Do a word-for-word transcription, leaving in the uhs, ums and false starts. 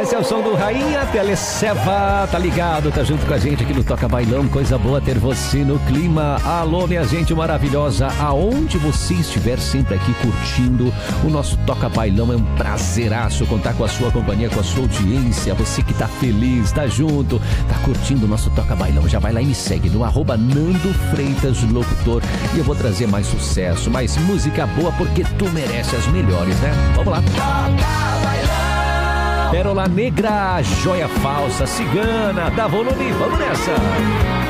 Esse é o som do Rainha Teleseva, tá ligado, tá junto com a gente aqui no Toca Bailão, coisa boa ter você no clima. Alô, minha gente maravilhosa, aonde você estiver sempre aqui curtindo o nosso Toca Bailão, é um prazeraço contar com a sua companhia, com a sua audiência, você que tá feliz, tá junto, tá curtindo o nosso Toca Bailão, já vai lá e me segue no arroba Nando Freitas Locutor e eu vou trazer mais sucesso, mais música boa, porque tu merece as melhores, né? Vamos lá. Toca Bailão. Pérola Negra, joia falsa, cigana, dá volume, vamos nessa!